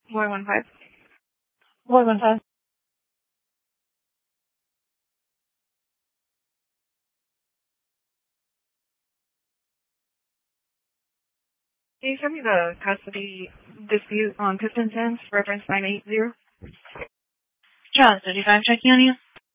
415. 415. Can you show me the custody dispute on Piston Sands, reference 980? Charles 35 checking on you.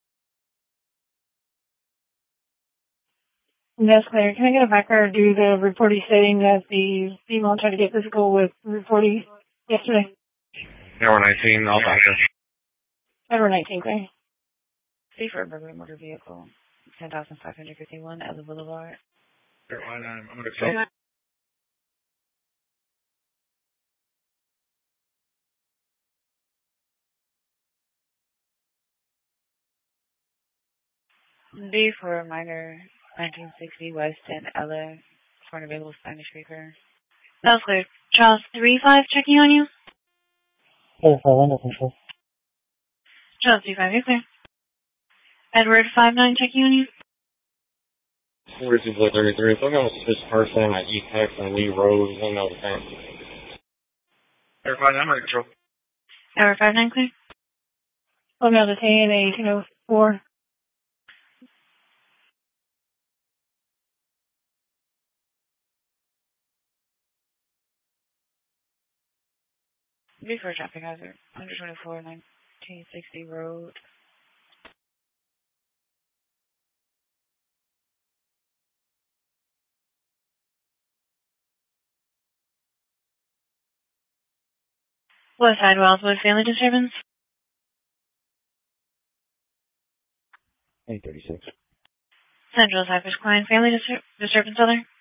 That's clear. Can I get a backer due to the reportee stating that the female tried to get physical with reportee yesterday? Edward 19, I'll back you. Edward 19, clear. C for a burglary motor vehicle. 10,551 at the Boulevard. Carolina, I'm going to accept. D for a minor 1960 West and Ella for an available Spanish speaker. That was clear. Charles 35 checking on you. Clear for window control. Charles 35, you're clear. Edward 59 checking on you. 4233, so I'm going to switch person at East and Lee Road, one of the fence. Carolina, I'm under control. Edward 59 clear. Let me know detain 1804. D for a traffic hazard. 124 1960 Road. West Side Wellswood family disturbance. 836. Central Cypress Klein family disturbance other.